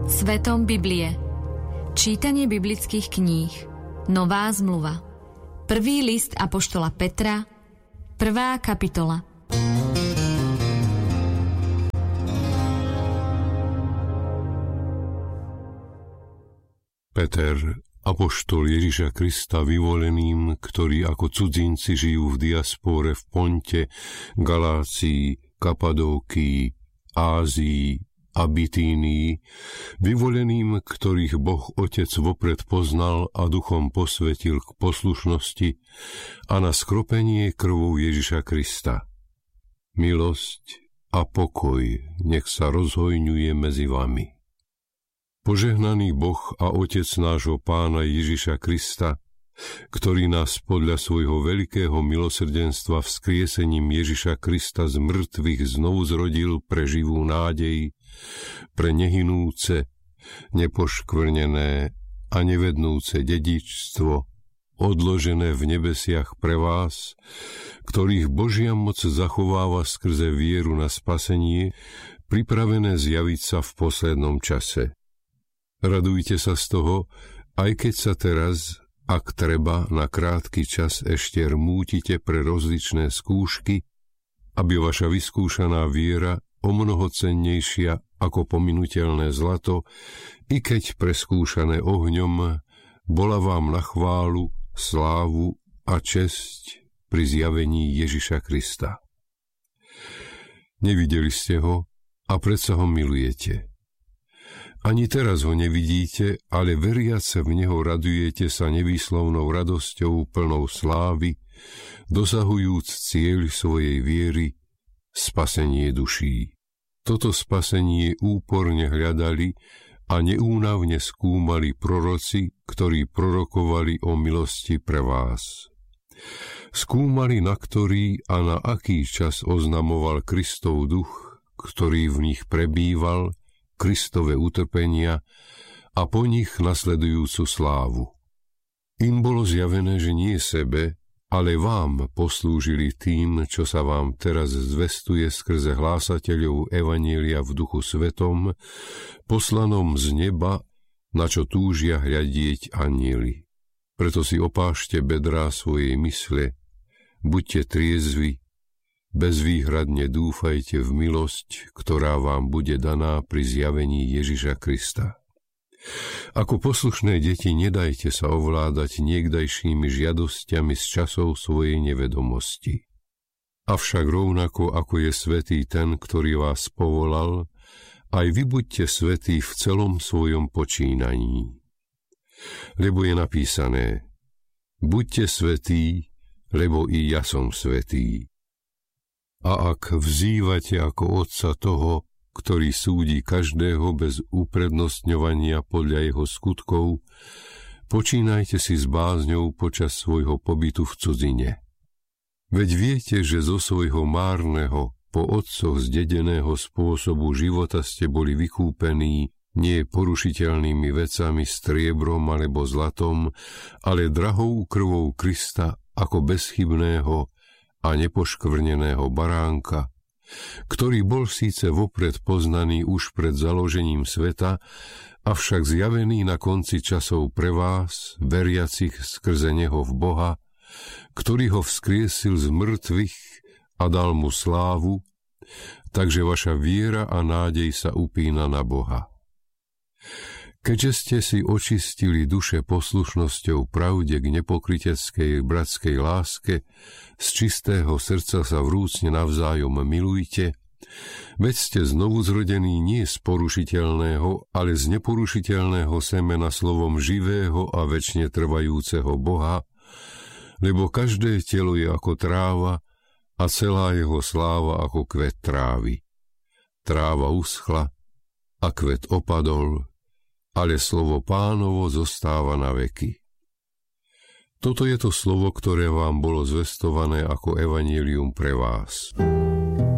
Svetom Biblie. Čítanie biblických kníh. Nová zmluva. Prvý list apoštola Petra, 1. kapitola. Peter, apoštol Ježiša Krista, vyvoleným, ktorí ako cudzinci žijú v diaspóre v Ponte, Galácii, Kapadókii, Ázii a Bitínii, vyvoleným, ktorých Boh Otec vopred poznal a duchom posvetil k poslušnosti a na skropenie krvou Ježiša Krista. Milosť a pokoj nech sa rozhojňuje medzi vami. Požehnaný Boh a Otec nášho Pána Ježiša Krista, ktorý nás podľa svojho veľkého milosrdenstva vzkriesením Ježiša Krista z mŕtvych znovu zrodil pre živú nádej, pre nehynúce, nepoškvrnené a nevednúce dedičstvo, odložené v nebesiach pre vás, ktorých Božia moc zachováva skrze vieru na spasenie, pripravené zjaviť sa v poslednom čase. Radujte sa z toho, aj keď sa teraz, ak treba, na krátky čas ešte rmútite pre rozličné skúšky, aby vaša vyskúšaná viera, omnoho cennejšia ako pominuteľné zlato, i keď preskúšané ohňom, bola vám na chválu, slávu a česť pri zjavení Ježiša Krista. Nevideli ste ho a predsa ho milujete. Ani teraz ho nevidíte, ale veriac v neho radujete sa nevýslovnou radosťou plnou slávy, dosahujúc cieľ svojej viery, spasenie duší. Toto spasenie úporne hľadali a neúnavne skúmali proroci, ktorí prorokovali o milosti pre vás. Skúmali, na ktorý a na aký čas oznamoval Kristov duch, ktorý v nich prebýval, Kristove utrpenia a po nich nasledujúcu slávu. Im bolo zjavené, že nie sebe, ale vám poslúžili tým, čo sa vám teraz zvestuje skrze hlásateľov evanjelia v Duchu Svetom, poslanom z neba, na čo túžia hľadieť anjeli. Preto si opášte bedrá svojej mysle, buďte triezvi, bezvýhradne dúfajte v milosť, ktorá vám bude daná pri zjavení Ježiša Krista. Ako poslušné deti nedajte sa ovládať niekdajšími žiadosťami z časov svojej nevedomosti. Avšak rovnako ako je svätý ten, ktorý vás povolal, aj vy buďte svätí v celom svojom počínaní. Lebo je napísané: buďte svätí, lebo i ja som svätý. A ak vzývate ako Otca toho, ktorý súdi každého bez uprednostňovania podľa jeho skutkov, počínajte si s bázňou počas svojho pobytu v cudzine. Veď viete, že zo svojho márneho, po otcoch zdedeného spôsobu života ste boli vykúpení nie porušiteľnými vecami, striebrom alebo zlatom, ale drahou krvou Krista ako bezchybného a nepoškvrneného baránka, ktorý bol síce vopred poznaný už pred založením sveta, avšak zjavený na konci časov pre vás, veriacich skrze neho v Boha, ktorý ho vzkriesil z mŕtvych a dal mu slávu, takže vaša viera a nádej sa upína na Boha. Keďže ste si očistili duše poslušnosťou pravde k nepokryteckej bratskej láske, z čistého srdca sa vrúcne navzájom milujte, veď ste znovu zrodení nie z porušiteľného, ale z neporušiteľného semena slovom živého a večne trvajúceho Boha, lebo každé telo je ako tráva a celá jeho sláva ako kvet trávy. Tráva uschla a kvet opadol, ale slovo Pánovo zostáva na veky. Toto je to slovo, ktoré vám bolo zvestované ako evanjelium pre vás.